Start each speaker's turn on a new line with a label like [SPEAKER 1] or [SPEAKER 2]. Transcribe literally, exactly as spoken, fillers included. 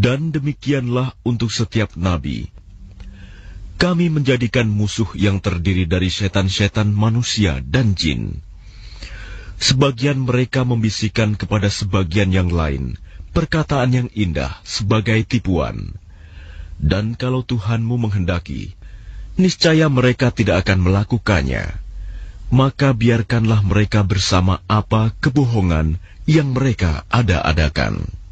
[SPEAKER 1] Dan demikianlah untuk setiap nabi. Kami menjadikan musuh yang terdiri dari setan-setan manusia dan jin. Sebagian mereka membisikkan kepada sebagian yang lain perkataan yang indah sebagai tipuan. Dan kalau Tuhanmu menghendaki, niscaya mereka tidak akan melakukannya. Maka biarkanlah mereka bersama apa kebohongan yang mereka ada-adakan.